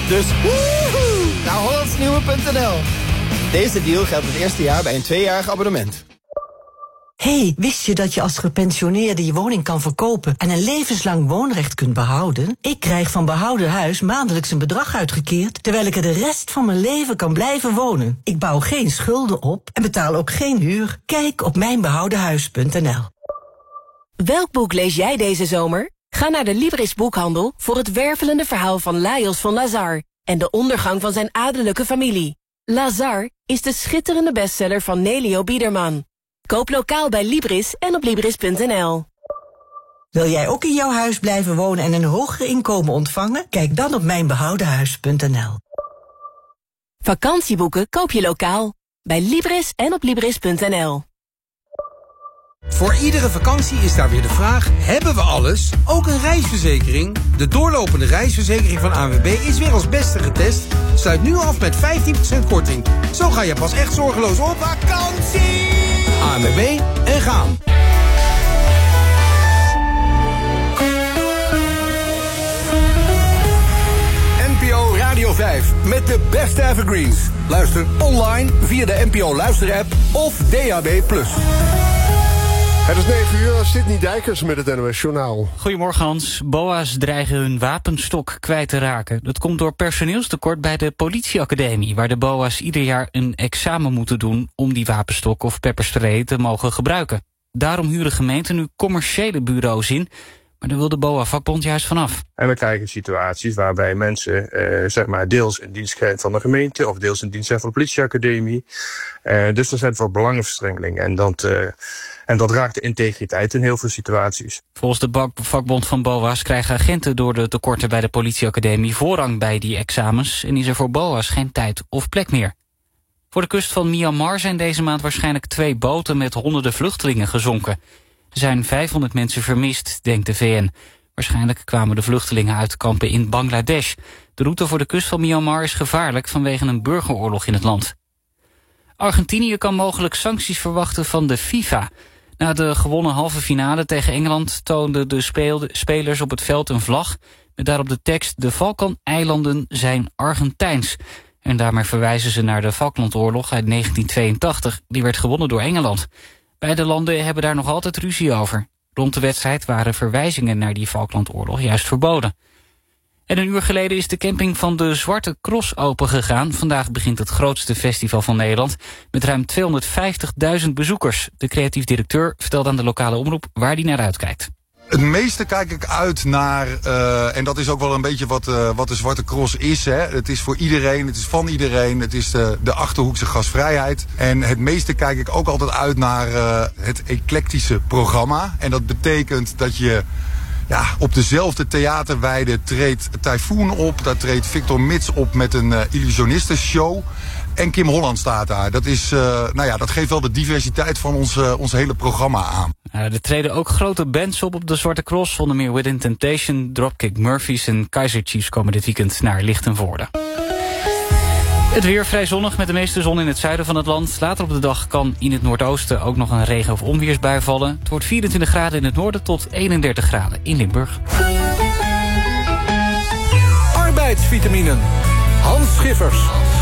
Dus woehoe, naar hollandsnieuwe.nl. Deze deal geldt het eerste jaar bij een 2-jarig abonnement. Hey, wist je dat je als gepensioneerde je woning kan verkopen en een levenslang woonrecht kunt behouden? Ik krijg van Behouden Huis maandelijks een bedrag uitgekeerd, terwijl ik er de rest van mijn leven kan blijven wonen. Ik bouw geen schulden op en betaal ook geen huur. Kijk op mijnbehoudenhuis.nl. Welk boek lees jij deze zomer? Ga naar de Libris boekhandel voor het wervelende verhaal van Lajos van Lazar en de ondergang van zijn adellijke familie. Lazar is de schitterende bestseller van Nelio Biederman. Koop lokaal bij Libris en op Libris.nl. Wil jij ook in jouw huis blijven wonen en een hoger inkomen ontvangen? Kijk dan op mijnbehoudenhuis.nl. Vakantieboeken koop je lokaal bij Libris en op Libris.nl. Voor iedere vakantie is daar weer de vraag, hebben we alles? Ook een reisverzekering? De doorlopende reisverzekering van ANWB is weer als beste getest. Sluit nu af met 15% korting. Zo ga je pas echt zorgeloos op vakantie! ANWB en gaan. NPO Radio 5 met de beste evergreens. Luister online via de NPO Luisterapp of DAB+. Het is 9 uur, Sidney Dijkers met het NOS Journaal. Goedemorgen Hans. BOA's dreigen hun wapenstok kwijt te raken. Dat komt door personeelstekort bij de politieacademie, waar de BOA's ieder jaar een examen moeten doen om die wapenstok of pepperspray te mogen gebruiken. Daarom huren gemeenten nu commerciële bureaus in, maar daar wil de BOA-vakbond juist vanaf. En we krijgen situaties waarbij mensen zeg maar deels in dienst zijn van de gemeente of deels in dienst zijn van de politieacademie. Dus er zijn voor belangenverstrengeling en dat raakt de integriteit in heel veel situaties. Volgens de vakbond van BOA's krijgen agenten door de tekorten bij de politieacademie voorrang bij die examens en is er voor BOA's geen tijd of plek meer. Voor de kust van Myanmar zijn deze maand waarschijnlijk 2 boten met honderden vluchtelingen gezonken. Er zijn 500 mensen vermist, denkt de VN. Waarschijnlijk kwamen de vluchtelingen uit kampen in Bangladesh. De route voor de kust van Myanmar is gevaarlijk vanwege een burgeroorlog in het land. Argentinië kan mogelijk sancties verwachten van de FIFA. Na de gewonnen halve finale tegen Engeland toonden de spelers op het veld een vlag met daarop de tekst: de Falklandeilanden zijn Argentijns. En daarmee verwijzen ze naar de Falklandoorlog uit 1982. Die werd gewonnen door Engeland. Beide landen hebben daar nog altijd ruzie over. Rond de wedstrijd waren verwijzingen naar die Falklandoorlog juist verboden. En een uur geleden is de camping van de Zwarte Cross opengegaan. Vandaag begint het grootste festival van Nederland met ruim 250.000 bezoekers. De creatief directeur vertelt aan de lokale omroep waar hij naar uitkijkt. Het meeste kijk ik uit naar, en dat is ook wel een beetje wat de Zwarte Cross is. Hè. Het is voor iedereen, het is van iedereen, het is de Achterhoekse gastvrijheid. En het meeste kijk ik ook altijd uit naar het eclectische programma. En dat betekent dat je op dezelfde theaterweide treedt Typhoon op. Daar treedt Victor Mits op met een illusionistenshow. En Kim Holland staat daar. Dat is, dat geeft wel de diversiteit van ons hele programma aan. Er treden ook grote bands op de Zwarte Cross. Onder meer Within Temptation, Dropkick Murphys en Kaiser Chiefs komen dit weekend naar Lichtenvoorde. Het weer vrij zonnig met de meeste zon in het zuiden van het land. Later op de dag kan in het noordoosten ook nog een regen- of onweersbui vallen. Het wordt 24 graden in het noorden tot 31 graden in Limburg. Arbeidsvitaminen. Hans Schiffers.